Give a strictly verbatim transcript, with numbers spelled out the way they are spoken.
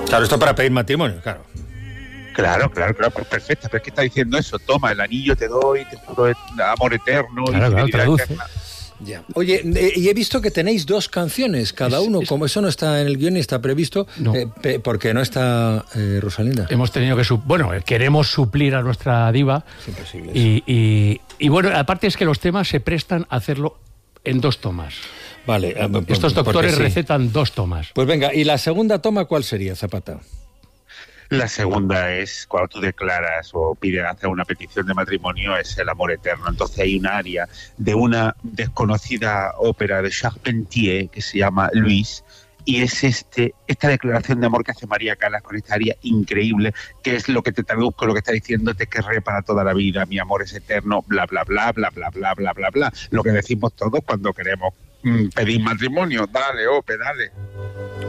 Claro, esto para pedir matrimonio, claro. Claro, claro, claro, pues perfecto. Pero es que está diciendo eso, toma, el anillo te doy, te juro amor eterno. Claro, y claro, traduce. eterna. Ya. Oye, eh, y he visto que tenéis dos canciones cada uno, como eso no está en el guión ni está previsto, No. eh, pe- porque no está eh, Rosalinda. Hemos tenido que... Su- bueno, queremos suplir a nuestra diva. Es imposible. Y, y, y bueno, aparte es que los temas se prestan a hacerlo en dos tomas. Vale. eh, por- Estos porque doctores sí. recetan dos tomas. Pues venga, ¿y la segunda toma cuál sería, Zapata? La segunda es cuando tú declaras o pides hacer una petición de matrimonio, es el amor eterno. Entonces hay un área de una desconocida ópera de Charpentier que se llama Luis, y es este esta declaración de amor que hace María Callas con esta área increíble, que es lo que te traduzco, lo que está diciendo: te querré para toda la vida, mi amor es eterno, bla, bla, bla, bla, bla, bla, bla, bla, bla. Lo que decimos todos cuando queremos mm, pedir matrimonio. Dale, Ope, dale.